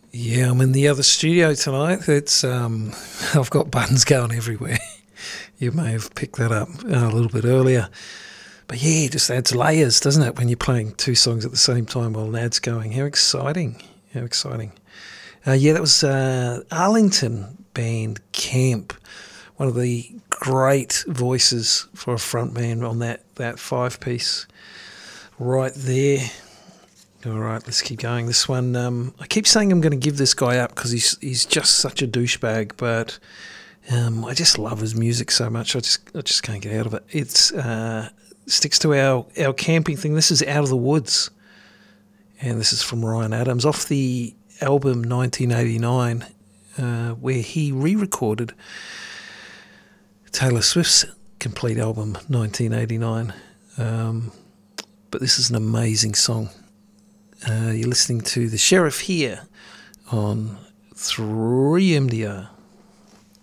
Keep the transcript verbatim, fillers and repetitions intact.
Yeah, I'm in the other studio tonight. It's um, I've got buttons going everywhere. You may have picked that up uh, a little bit earlier. But yeah, it just adds layers, doesn't it, when you're playing two songs at the same time while an ad's going. How exciting. How exciting. Uh, yeah, that was uh, Arlington band Camp, one of the great voices for a frontman on that, that five-piece right there. All right, let's keep going. This one, um, I keep saying I'm going to give this guy up because he's he's just such a douchebag, but um, I just love his music so much. I just I just can't get out of it. It's uh, sticks to our our camping thing. This is Out of the Woods, and this is from Ryan Adams off the album nineteen eighty-nine, uh, where he re-recorded Taylor Swift's complete album nineteen eighty-nine. Um, but this is an amazing song. Uh, you're listening to The Sheriff here on three M D R.